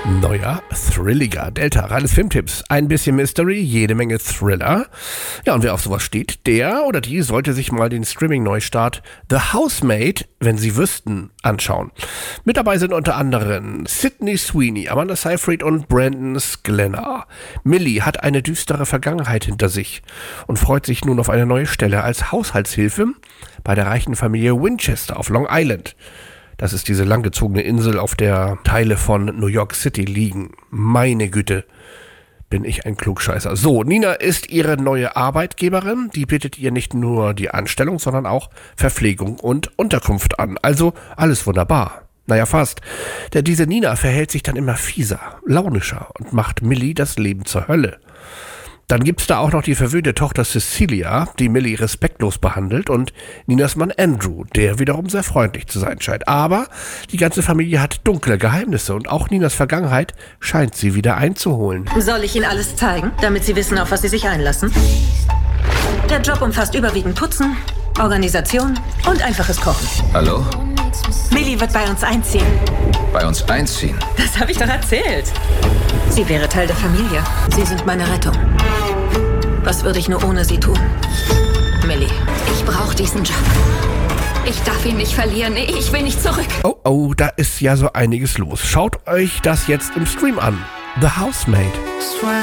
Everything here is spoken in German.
Neuer, thrilliger Delta, reines Filmtipps. Ein bisschen Mystery, jede Menge Thriller. Ja, und wer auf sowas steht, der oder die sollte sich mal den Streaming-Neustart The Housemaid, wenn sie wüssten, anschauen. Mit dabei sind unter anderem Sydney Sweeney, Amanda Seyfried und Brandon Sklenar. Millie hat eine düstere Vergangenheit hinter sich und freut sich nun auf eine neue Stelle als Haushaltshilfe bei der reichen Familie Winchester auf Long Island. Das ist diese langgezogene Insel, auf der Teile von New York City liegen. Meine Güte, bin ich ein Klugscheißer. So, Nina ist ihre neue Arbeitgeberin. Die bietet ihr nicht nur die Anstellung, sondern auch Verpflegung und Unterkunft an. Also alles wunderbar. Naja, fast. Denn diese Nina verhält sich dann immer fieser, launischer und macht Millie das Leben zur Hölle. Dann gibt's da auch noch die verwöhnte Tochter Cecilia, die Millie respektlos behandelt, und Ninas Mann Andrew, der wiederum sehr freundlich zu sein scheint. Aber die ganze Familie hat dunkle Geheimnisse und auch Ninas Vergangenheit scheint sie wieder einzuholen. Soll ich Ihnen alles zeigen, damit Sie wissen, auf was Sie sich einlassen? Der Job umfasst überwiegend Putzen, Organisation und einfaches Kochen. Hallo? Millie wird bei uns einziehen. Bei uns einziehen? Das habe ich doch erzählt. Sie wäre Teil der Familie. Sie sind meine Rettung. Was würde ich nur ohne Sie tun? Millie. Ich brauche diesen Job. Ich darf ihn nicht verlieren. Ich will nicht zurück. Oh, da ist ja so einiges los. Schaut euch das jetzt im Stream an. The Housemaid.